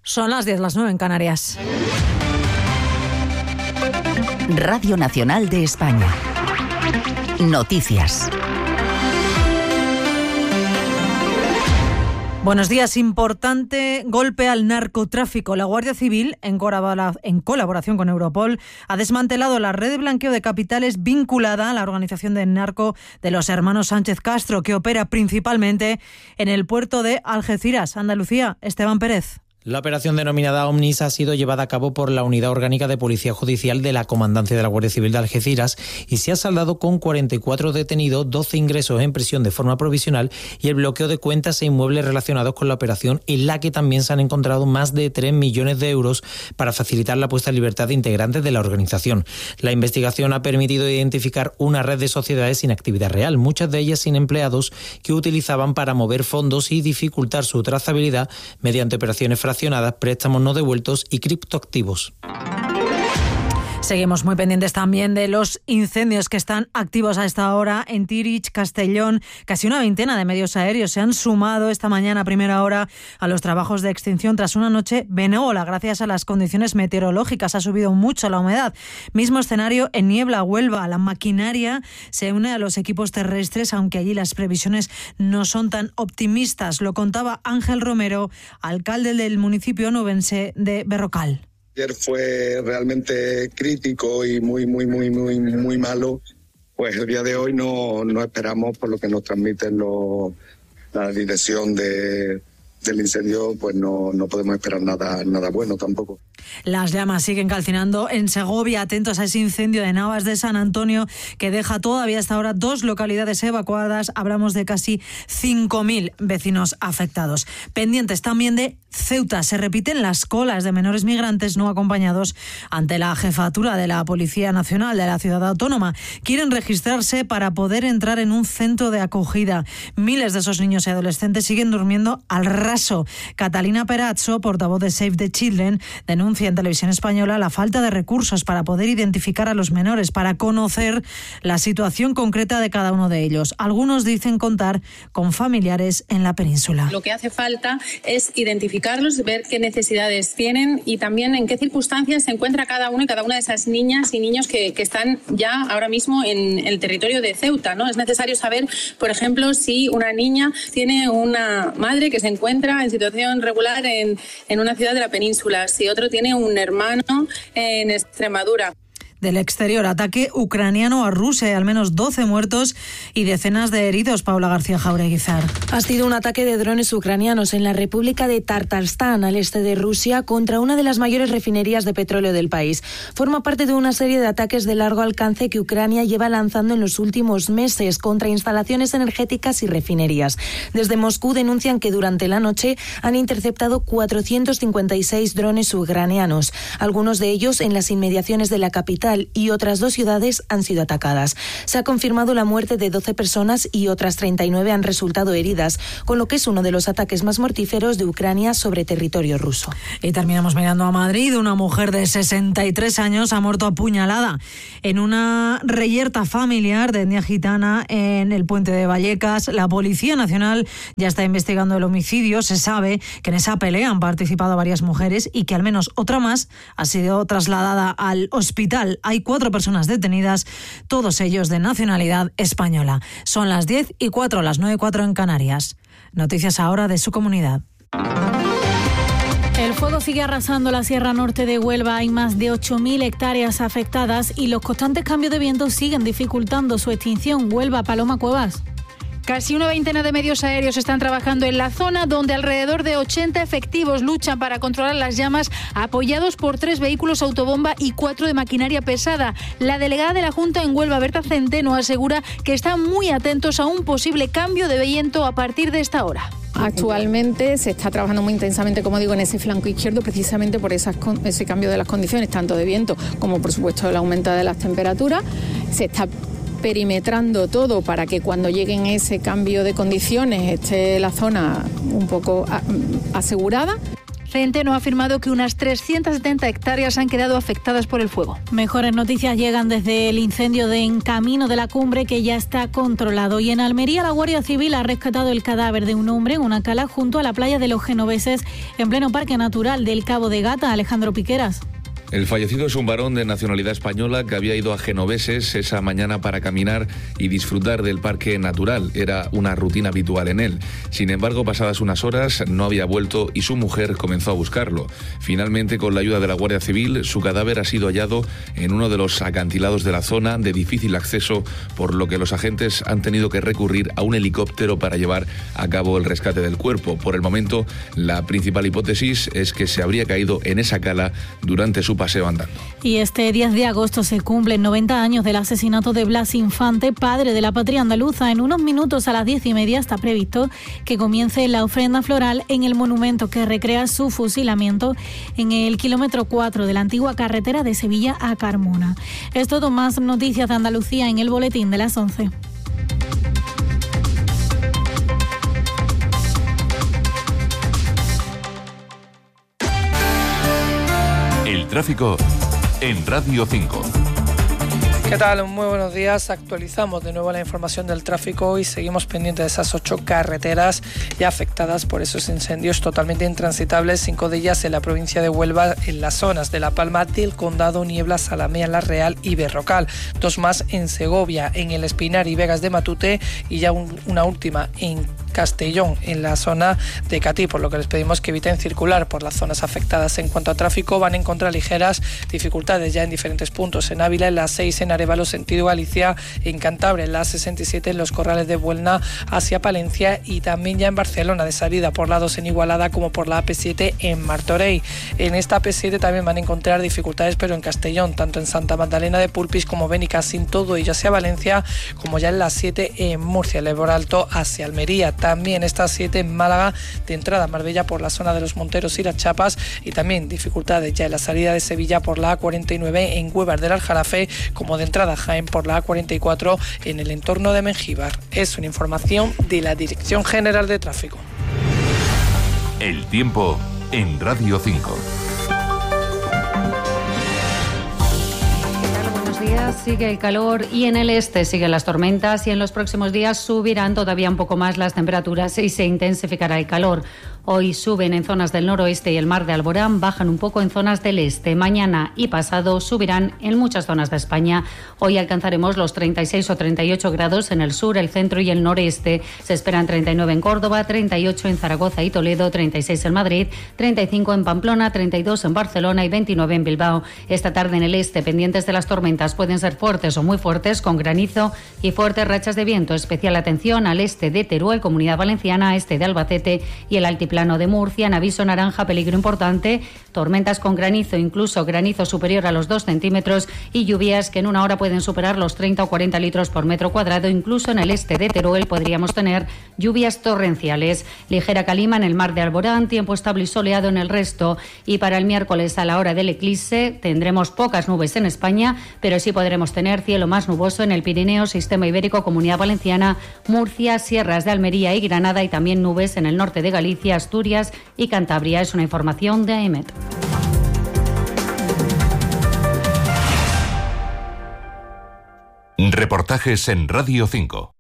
Son las 10, las 9 en Canarias. Radio Nacional de España. Noticias. Buenos días. Importante golpe al narcotráfico. La Guardia Civil, en colaboración con Europol, ha desmantelado la red de blanqueo de capitales vinculada a la organización del narco de los hermanos Sánchez Castro, que opera principalmente en el puerto de Algeciras, Andalucía. Esteban Pérez. La operación denominada Omnis ha sido llevada a cabo por la Unidad Orgánica de Policía Judicial de la Comandancia de la Guardia Civil de Algeciras y se ha saldado con 44 detenidos, 12 ingresos en prisión de forma provisional y el bloqueo de cuentas e inmuebles relacionados con la operación, en la que también se han encontrado más de 3 millones de euros para facilitar la puesta en libertad de integrantes de la organización. La investigación ha permitido identificar una red de sociedades sin actividad real, muchas de ellas sin empleados, que utilizaban para mover fondos y dificultar su trazabilidad mediante operaciones fraccionadas, préstamos no devueltos y criptoactivos. Seguimos muy pendientes también de los incendios que están activos a esta hora en Tirich, Castellón. Casi una veintena de medios aéreos se han sumado esta mañana a primera hora a los trabajos de extinción tras una noche benévola. Gracias a las condiciones meteorológicas ha subido mucho la humedad. Mismo escenario en Niebla, Huelva. La maquinaria se une a los equipos terrestres, aunque allí las previsiones no son tan optimistas. Lo contaba Ángel Romero, alcalde del municipio onubense de Berrocal. Ayer fue realmente crítico y muy malo. Pues el día de hoy no esperamos, por lo que nos transmiten la dirección del incendio, pues no podemos esperar nada bueno tampoco. Las llamas siguen calcinando en Segovia. Atentos a ese incendio de Navas de San Antonio que deja todavía hasta ahora 2 localidades evacuadas. Hablamos de casi 5.000 vecinos afectados. Pendientes también de Ceuta. Se repiten las colas de menores migrantes no acompañados ante la jefatura de la Policía Nacional de la Ciudad Autónoma. Quieren registrarse para poder entrar en un centro de acogida. Miles de esos niños y adolescentes siguen durmiendo al raso. Catalina Perazzo, portavoz de Save the Children, denuncia en Televisión Española la falta de recursos para poder identificar a los menores, para conocer la situación concreta de cada uno de ellos. Algunos dicen contar con familiares en la península. Lo que hace falta es identificarlos, ver qué necesidades tienen y también en qué circunstancias se encuentra cada uno y cada una de esas niñas y niños que están ya ahora mismo en el territorio de Ceuta, ¿no? Es necesario saber, por ejemplo, si una niña tiene una madre que se encuentra en situación regular en una ciudad de la península, si otro tiene un hermano en Extremadura. Del exterior, ataque ucraniano a Rusia, al menos 12 muertos y decenas de heridos. Paula García Jaureguizar. Ha sido un ataque de drones ucranianos en la República de Tartarstán, al este de Rusia, contra una de las mayores refinerías de petróleo del país. Forma parte de una serie de ataques de largo alcance que Ucrania lleva lanzando en los últimos meses contra instalaciones energéticas y refinerías. Desde Moscú denuncian que durante la noche han interceptado 456 drones ucranianos, algunos de ellos en las inmediaciones de la capital, y otras 2 ciudades han sido atacadas. Se ha confirmado la muerte de 12 personas y otras 39 han resultado heridas, con lo que es uno de los ataques más mortíferos de Ucrania sobre territorio ruso. Y terminamos mirando a Madrid. Una mujer de 63 años ha muerto apuñalada en una reyerta familiar de etnia gitana en el puente de Vallecas. La Policía Nacional ya está investigando el homicidio. Se sabe que en esa pelea han participado varias mujeres y que al menos otra más ha sido trasladada al hospital. Hay 4 personas detenidas, todos ellos de nacionalidad española. Son las 10:04, las 9:04 en Canarias. Noticias ahora de su comunidad. El fuego sigue arrasando la Sierra Norte de Huelva. Hay más de 8.000 hectáreas afectadas y los constantes cambios de viento siguen dificultando su extinción. Huelva, Paloma Cuevas. Casi una veintena de medios aéreos están trabajando en la zona, donde alrededor de 80 efectivos luchan para controlar las llamas, apoyados por 3 vehículos autobomba y 4 de maquinaria pesada. La delegada de la Junta en Huelva, Berta Centeno, asegura que están muy atentos a un posible cambio de viento a partir de esta hora. Actualmente se está trabajando muy intensamente, como digo, en ese flanco izquierdo, precisamente por ese cambio de las condiciones, tanto de viento como, por supuesto, el aumento de las temperaturas. Se está perimetrando todo para que cuando lleguen ese cambio de condiciones esté la zona un poco asegurada. Centeno ha afirmado que unas 370 hectáreas han quedado afectadas por el fuego. Mejores noticias llegan desde el incendio en Camino de la Cumbre, que ya está controlado. Y en Almería, la Guardia Civil ha rescatado el cadáver de un hombre en una cala junto a la playa de los Genoveses, en pleno Parque Natural del Cabo de Gata. Alejandro Piqueras. El fallecido es un varón de nacionalidad española que había ido a Genoveses esa mañana para caminar y disfrutar del parque natural. Era una rutina habitual en él. Sin embargo, pasadas unas horas no había vuelto y su mujer comenzó a buscarlo. Finalmente, con la ayuda de la Guardia Civil, su cadáver ha sido hallado en uno de los acantilados de la zona de difícil acceso, por lo que los agentes han tenido que recurrir a un helicóptero para llevar a cabo el rescate del cuerpo. Por el momento, la principal hipótesis es que se habría caído en esa cala durante su paseo andando. Y este 10 de agosto se cumplen 90 años del asesinato de Blas Infante, padre de la patria andaluza. En unos minutos, a las 10:30, está previsto que comience la ofrenda floral en el monumento que recrea su fusilamiento en el kilómetro 4 de la antigua carretera de Sevilla a Carmona. Es todo. Más noticias de Andalucía en el boletín de las 11. El tráfico en Radio 5. ¿Qué tal? Muy buenos días. Actualizamos de nuevo la información del tráfico y seguimos pendientes de esas 8 carreteras ya afectadas por esos incendios totalmente intransitables, 5 de ellas en la provincia de Huelva, en las zonas de La Palma, del Condado, Niebla, Zalamea, La Real y Berrocal. 2 más en Segovia, en El Espinar y Vegas de Matute, y ya una última en Castellón, en la zona de Catí, por lo que les pedimos que eviten circular por las zonas afectadas. En cuanto a tráfico, van a encontrar ligeras dificultades ya en diferentes puntos: en Ávila, en la 6, en Arévalo sentido Galicia, en Cantabria, en la 67, en los Corrales de Buelna hacia Palencia, y también ya en Barcelona, de salida por la 2 en Igualada como por la AP7 en Martorell. En esta AP7 también van a encontrar dificultades, pero en Castellón, tanto en Santa Magdalena de Pulpis como Benicassim, todo ello hacia Valencia, como ya en la 7 en Murcia, el Ebro Alto hacia Almería. También esta 7 en Málaga, de entrada a Marbella por la zona de los Monteros y las Chapas, y también dificultades ya en la salida de Sevilla por la A49 en Huevar del Aljarafe, como de entrada a Jaén por la A44 en el entorno de Mengíbar. Es una información de la Dirección General de Tráfico. El tiempo en Radio 5. Sigue el calor y en el este siguen las tormentas, y en los próximos días subirán todavía un poco más las temperaturas y se intensificará el calor. Hoy suben en zonas del noroeste y el mar de Alborán, bajan un poco en zonas del este. Mañana y pasado subirán en muchas zonas de España. Hoy alcanzaremos los 36 o 38 grados en el sur, el centro y el noreste. Se esperan 39 en Córdoba, 38 en Zaragoza y Toledo, 36 en Madrid, 35 en Pamplona, 32 en Barcelona y 29 en Bilbao. Esta tarde en el este, pendientes de las tormentas, pueden ser fuertes o muy fuertes, con granizo y fuertes rachas de viento. Especial atención al este de Teruel, Comunidad Valenciana, este de Albacete y el altiplano de Murcia. En aviso naranja, peligro importante, tormentas con granizo, incluso granizo superior a los 2 centímetros, y lluvias que en una hora pueden superar los 30 o 40 litros por metro cuadrado. Incluso en el este de Teruel podríamos tener lluvias torrenciales. Ligera calima en el mar de Alborán, tiempo estable y soleado en el resto. Y para el miércoles, a la hora del eclipse, tendremos pocas nubes en España, pero sí podremos tener cielo más nuboso en el Pirineo, Sistema Ibérico, Comunidad Valenciana, Murcia, sierras de Almería y Granada, y también nubes en el norte de Galicia, Asturias y Cantabria. Es una información de AEMET. Reportajes en Radio 5.